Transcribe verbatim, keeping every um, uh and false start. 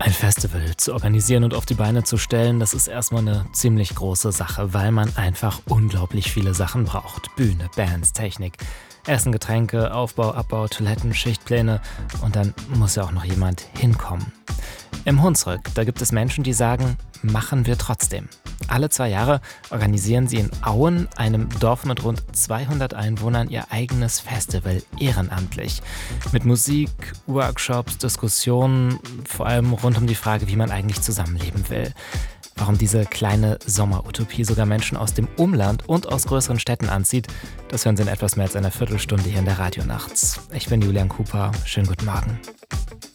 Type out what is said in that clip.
Ein Festival zu organisieren und auf die Beine zu stellen, das ist erstmal eine ziemlich große Sache, weil man einfach unglaublich viele Sachen braucht. Bühne, Bands, Technik, Essen, Getränke, Aufbau, Abbau, Toiletten, Schichtpläne und dann muss ja auch noch jemand hinkommen. Im Hunsrück, da gibt es Menschen, die sagen, machen wir trotzdem. Alle zwei Jahre organisieren sie in Auen, einem Dorf mit rund zweihundert Einwohnern, ihr eigenes Festival ehrenamtlich. Mit Musik, Workshops, Diskussionen, vor allem rund um die Frage, wie man eigentlich zusammenleben will. Warum diese kleine Sommerutopie sogar Menschen aus dem Umland und aus größeren Städten anzieht, das hören Sie in etwas mehr als einer Viertelstunde hier in der Radionacht. Ich bin Julian Cooper, schönen guten Morgen.